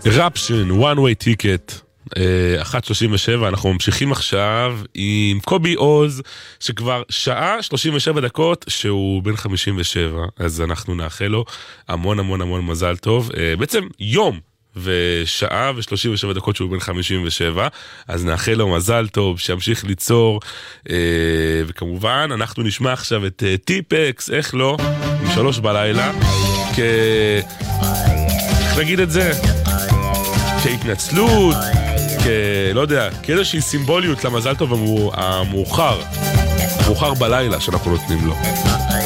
רפשן, one way ticket, 1:37, אנחנו ממשיכים עכשיו עם קובי עוז, שכבר שעה 37 דקות שהוא בן 57, אז אנחנו נאחל לו המון המון המון מזל טוב, בעצם יום ושעה ו37 דקות שהוא בן 57, אז נאחל לו מזל טוב, שימשיך ליצור, וכמובן אנחנו נשמע עכשיו את טיפקס, איך לא, עם 3 בלילה, איך נגיד את זה? כהתנצלות, לא יודע, כאיזושהי סימבוליות למזל טוב המאוחר בלילה שאנחנו נותנים לו.